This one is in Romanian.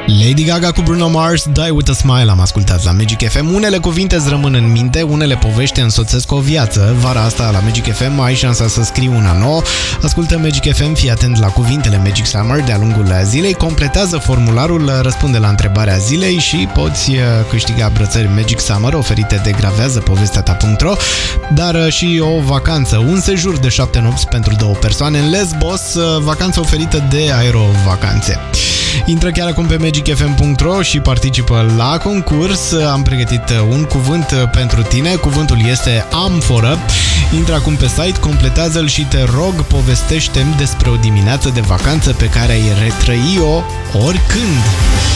Lady Gaga cu Bruno Mars, Die With A Smile am ascultat la Magic FM. Unele cuvinte îți rămân în minte, unele povești însoțesc o viață. Vara asta la Magic FM ai șansa să scrii una nouă. Ascultă Magic FM, fii atent la cuvintele Magic Summer de-a lungul zilei, completează formularul, răspunde la întrebarea zilei și poți câștiga brățări Magic Summer oferite de graveazăpovesteata.ro, dar și o vacanță, un sejur de 7 nopți pentru 2 persoane în Lesbos, vacanță oferită de Aerovacanțe. Intră chiar acum pe magicfm.ro și participă la concurs. Am pregătit un cuvânt pentru tine. Cuvântul este amforă. Intră acum pe site, completează-l și te rog, povestește-mi despre o dimineață de vacanță pe care ai retrăi-o oricând.